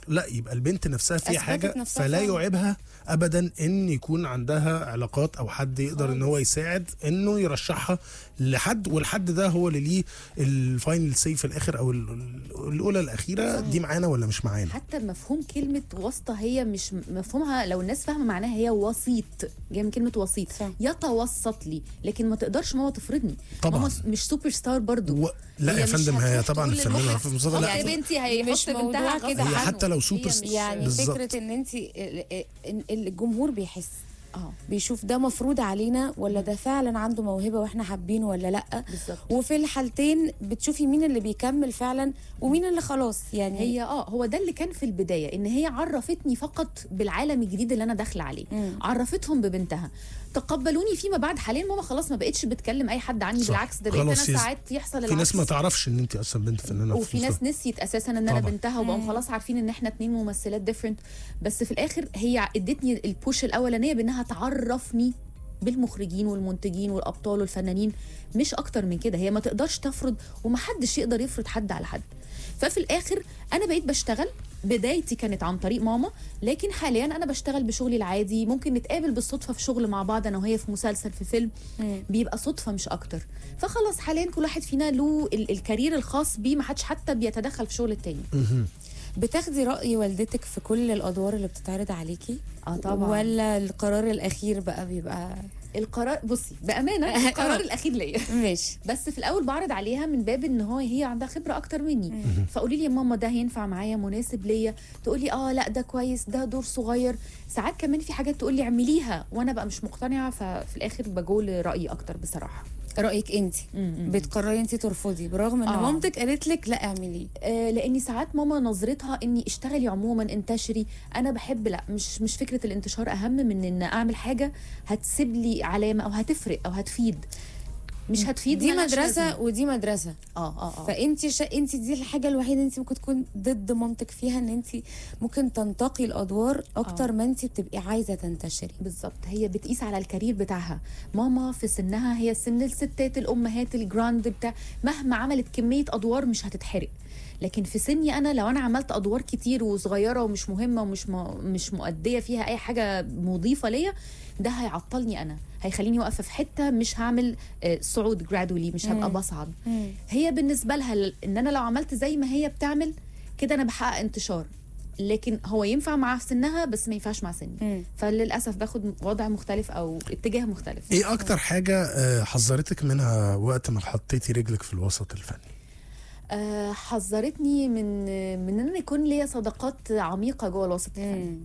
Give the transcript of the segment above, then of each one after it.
لا يبقى البنت نفسها فيها أثبتت حاجه، نفسها فلا فعلا. يعيبها ابدا ان يكون عندها علاقات او حد يقدر ان هو يساعد انه يرشحها لحد، والحد ده هو اللي ليه الفاينل سي في الاخر، او الاولى الاخيره دي معانا ولا مش معانا. حتى مفهوم كلمة واسطة هي مش مفهومها، لو الناس فاهمة معناها، هي وسيط، جاية من كلمة وسيط، صح. يتوسط لي، لكن ما تقدرش ماما تفرضني. طبعا. ماما مش سوبر ستار برضو. لا هي يا مش فندم، هي هتروح طبعا تقول الفنانه للمخرج عفيف مصطفى حط لا بنتي، مش هيحط موضوع بنتها كده. غصب هي عنه. حتى لو سوبر هي مش- يعني بالظبط. فكره ان انت الجمهور بيحس، اه بيشوف ده مفروض علينا ولا ده فعلا عنده موهبه واحنا حابينه ولا لا. بالظبط. وفي الحالتين بتشوفي مين اللي بيكمل فعلا ومين اللي خلاص. يعني هي هو ده اللي كان في البدايه، ان هي عرفتني فقط بالعالم الجديد اللي انا داخله عليه. عرفتهم ببنتها، تقبلوني فيما بعد. حاليا ماما خلاص ما بقتش بتكلم اي حد عني، صح. بالعكس ده بقيت انا خلاص ساعات يحصل العكس. في ناس ما تعرفش ان انت اصلا بنت فنانه وفي ناس مصطفى. نسيت اساسا ان انا طبعا. بنتها، وبقوا خلاص عارفين ان احنا 2 ممثلات ديفرنت. بس في الاخر هي ادتني البوش الاولانيه بانها تعرفني بالمخرجين والمنتجين والابطال والفنانين، مش اكتر من كده. هي ما تقدرش تفرض، ومحدش يقدر يفرض حد على حد. ففي الاخر انا بقيت بشتغل. بدايتي كانت عن طريق ماما، لكن حاليا انا بشتغل بشغلي العادي. ممكن نتقابل بالصدفه في شغل مع بعض انا وهي، في مسلسل، في فيلم، بيبقى صدفه مش اكتر. فخلاص حاليا كل واحد فينا له الكارير الخاص بيه، ما حدش حتى بيتدخل في شغل التاني. بتاخدي رأي والدتك في كل الأدوار اللي بتتعرض عليكي؟ طبعا. ولا القرار الأخير بقى بيبقى القرار، بصي بامانه، القرار الاخير ليا. ماشي. بس في الاول بعرض عليها من باب ان هي عندها خبره اكتر مني. فقولي لي يا ماما ده هينفع معايا، مناسب ليا، تقولي لا ده كويس، ده دور صغير. ساعات كمان في حاجات تقولي اعمليها وانا بقى مش مقتنعه، ففي الاخر بقول رايي اكتر بصراحه. رأيك انت بتقرري انت ترفضي برغم ان مامتك قالت لك لا اعمليه؟ لاني ساعات ماما نظرتها اني اشتغلي عموما، انتشري. انا بحب لا، مش فكره الانتشار اهم من ان اعمل حاجه هتسيب لي علامه او هتفرق او هتفيد. مش هتفيد، دي ملهاش مدرسه لازمة. ودي مدرسه. فانت انت دي الحاجه الوحيده انت ممكن تكون ضد مامتك فيها، ان انت ممكن تنتقي الادوار اكتر ما انت بتبقي عايزه تنتشري. بالظبط. هي بتقيس على الكارير بتاعها. ماما في سنها، هي سن الستات الامهات الجراند بتاع، مهما عملت كميه ادوار مش هتتحرق. لكن في سني انا، لو انا عملت ادوار كتير وصغيره ومش مهمه مش مؤديه فيها اي حاجه مضيفه ليا، ده هيعطلني انا، هيخليني واقفه في حته، مش هعمل صعود جرادولي، مش هبقى بصعد. هي بالنسبه لها ان انا لو عملت زي ما هي بتعمل كده انا بحقق انتشار، لكن هو ينفع مع سنها بس ما ينفعش مع سني. فللاسف باخد وضع مختلف او اتجاه مختلف. ايه اكتر حاجه حذرتك منها وقت ما حطيتي رجلك في الوسط الفني؟ حذرتني من ان انا يكون ليا صداقات عميقه جوه الوسط الفني.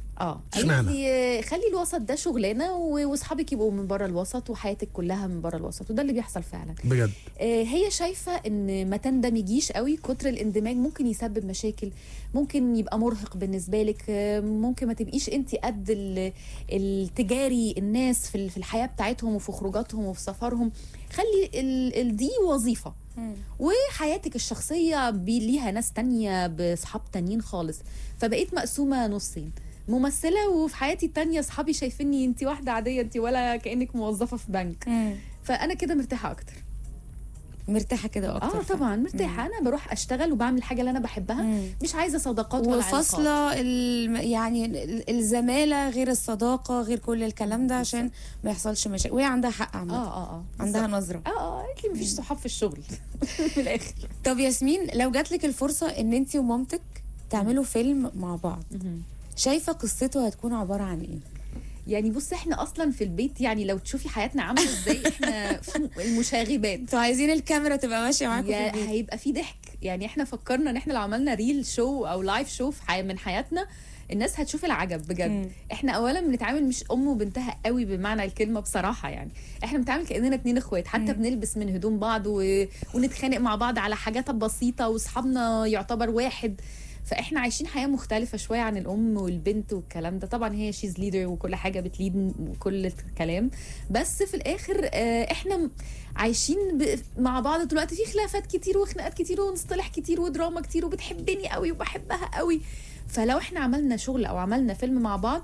خلي الوسط ده شغلانه، واصحابك يبقوا من بره الوسط، وحياتك كلها من بره الوسط. وده اللي بيحصل فعلا بجد. هي شايفه ان ما تندمجيش قوي، كتر الاندماج ممكن يسبب مشاكل، ممكن يبقى مرهق بالنسبه لك، ممكن ما تبقيش انت قد التجاري الناس في الحياه بتاعتهم وفي خروجاتهم وفي سفرهم. خلي دي وظيفه، وحياتك الشخصيه ليها ناس تانية بصحاب تانيين خالص. فبقيت مقسومه نصين، ممثله، وفي حياتي التانية اصحابي شايفيني انت واحده عاديه، انت ولا كانك موظفه في بنك. فانا كده مرتاحه اكتر. مرتاحه كده اكتر؟ طبعا مرتاحه. انا بروح اشتغل وبعمل الحاجه اللي انا بحبها. مش عايزه صداقات ولا وفاصله يعني الزماله غير الصداقه غير كل الكلام ده، عشان ما يحصلش مشاكل. وهي عندها حق عامه. عندها نظره. قالت لي مفيش صحاب في الشغل في الاخر. طب ياسمين، لو جات لك الفرصه ان انت ومامتك تعملوا فيلم مع بعض، شايفه قصته هتكون عباره عن ايه؟ يعني بص، احنا اصلا في البيت، يعني لو تشوفي حياتنا عامله ازاي، احنا في المشاغبات. انتوا عايزين الكاميرا تبقى ماشيه معاكم في البيت؟ هيبقى في ضحك. يعني احنا فكرنا ان احنا لو عملنا ريل شو او لايف شو من حياتنا، الناس هتشوف العجب بجد. احنا اولا بنتعامل مش ام وبنتها قوي بمعنى الكلمه بصراحه. يعني احنا بنتعامل كاننا 2 اخوات، حتى بنلبس من هدوم بعض ونتخانق مع بعض على حاجات بسيطه، واصحابنا يعتبر واحد. فاحنا عايشين حياه مختلفه شويه عن الام والبنت والكلام ده. طبعا هي شيز ليدر وكل حاجه بتليد وكل الكلام، بس في الاخر احنا عايشين مع بعض طول الوقت، في خلافات كتير وخناقات كتير ونصطلح كتير ودراما كتير، وبتحبني قوي وبحبها قوي. فلو احنا عملنا شغل او عملنا فيلم مع بعض،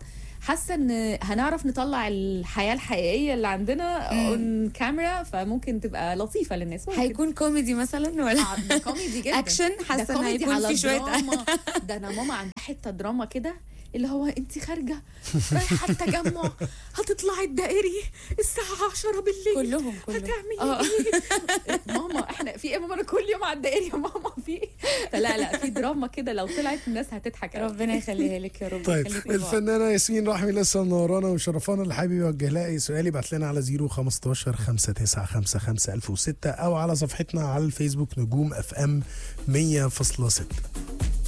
حاسه ان هنعرف نطلع الحياه الحقيقيه اللي عندنا اون كاميرا، فممكن تبقى لطيفه للناس. هيكون كوميدي مثلا ولا ده كوميدي جدا، اكشن؟ حاسه ان هيكون في شويه دراما. ده انا ماما عندها حته دراما كده، اللي هو انت خارجه رايحه التجمع، هتطلعي الدائري الساعه 10 بالليل، كلهم هتعملي ايه؟ ماما احنا في ايه ماما؟ انا كل يوم على الدائري يا ماما في ايه؟ لا في دراما كده لو طلعت الناس هتضحك. ربنا يخليها لك يا رب. طيب الفنانه ياسمين رحمي لسه منورانا وشرفانا، اللي حابب يوجه لها اي سؤال يبعت لنا على 015 5955 1006 او على صفحتنا على الفيسبوك نجوم FM 100.6.